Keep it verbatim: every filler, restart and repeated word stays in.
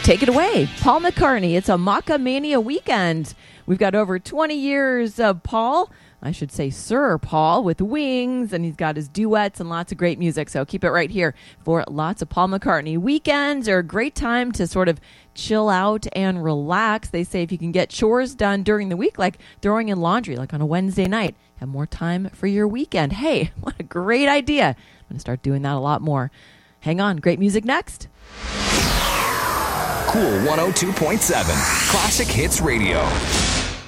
Take it away, Paul McCartney. It's a Macamania weekend. We've got over twenty years of Paul, I should say Sir Paul, with Wings, and he's got his duets and lots of great music. So keep it right here for lots of Paul McCartney. Weekends are a great time to sort of chill out and relax. They say if you can get chores done during the week, like throwing in laundry, like on a Wednesday night, have more time for your weekend. Hey, what a great idea. I'm going to start doing that a lot more. Hang on, great music next. Cool one oh two point seven Classic Hits Radio.